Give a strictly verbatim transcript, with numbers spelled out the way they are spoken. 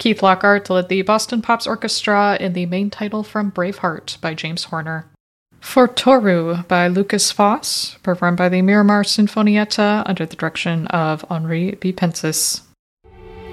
Keith Lockhart led the Boston Pops Orchestra in the main title from Braveheart by James Horner. For Toru by Lucas Foss, performed by the Miramar Sinfonietta under the direction of Henri B. Pensis.